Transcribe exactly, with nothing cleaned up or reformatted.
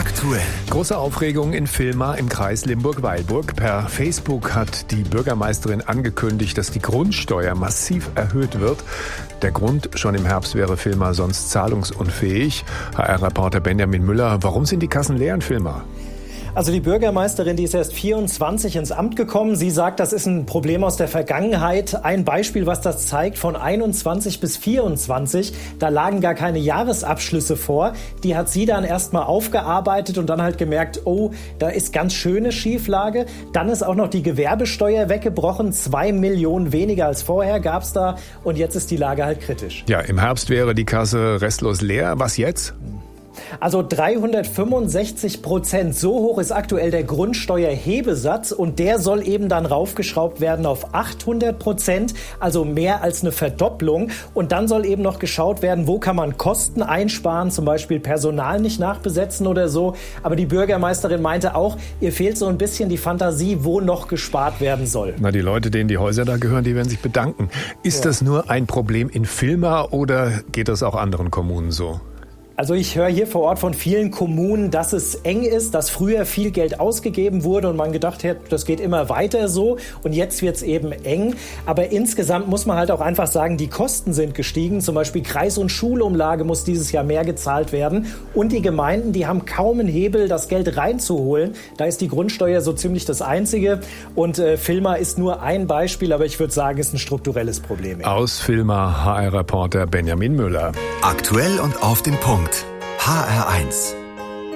Aktuell. Große Aufregung in Villmar im Kreis Limburg-Weilburg. Per Facebook hat die Bürgermeisterin angekündigt, dass die Grundsteuer massiv erhöht wird. Der Grund: schon im Herbst wäre Villmar sonst zahlungsunfähig. H R-Reporter Benjamin Müller, warum sind die Kassen leer in Villmar? Also die Bürgermeisterin, die ist erst vierundzwanzig ins Amt gekommen. Sie sagt, das ist ein Problem aus der Vergangenheit. Ein Beispiel, was das zeigt: von einundzwanzig bis vierundzwanzig, da lagen gar keine Jahresabschlüsse vor. Die hat sie dann erstmal aufgearbeitet und dann halt gemerkt, oh, da ist ganz schöne Schieflage. Dann ist auch noch die Gewerbesteuer weggebrochen. Zwei Millionen weniger als vorher gab's da. Und jetzt ist die Lage halt kritisch. Ja, im Herbst wäre die Kasse restlos leer. Was jetzt? Also dreihundertfünfundsechzig Prozent, so hoch ist aktuell der Grundsteuerhebesatz und der soll eben dann raufgeschraubt werden auf achthundert Prozent, also mehr als eine Verdopplung. Und dann soll eben noch geschaut werden, wo kann man Kosten einsparen, zum Beispiel Personal nicht nachbesetzen oder so. Aber die Bürgermeisterin meinte auch, ihr fehlt so ein bisschen die Fantasie, wo noch gespart werden soll. Na, die Leute, denen die Häuser da gehören, die werden sich bedanken. Ist ja. das nur ein Problem in Villmar oder geht das auch anderen Kommunen so? Also ich höre hier vor Ort von vielen Kommunen, dass es eng ist, dass früher viel Geld ausgegeben wurde und man gedacht hat, das geht immer weiter so und jetzt wird es eben eng. Aber insgesamt muss man halt auch einfach sagen, die Kosten sind gestiegen. Zum Beispiel Kreis- und Schulumlage muss dieses Jahr mehr gezahlt werden. Und die Gemeinden, die haben kaum einen Hebel, das Geld reinzuholen. Da ist die Grundsteuer so ziemlich das Einzige. Und äh, Villmar ist nur ein Beispiel, aber ich würde sagen, ist ein strukturelles Problem. Aus Villmar H R-Reporter Benjamin Müller. Aktuell und auf den Punkt. H R eins.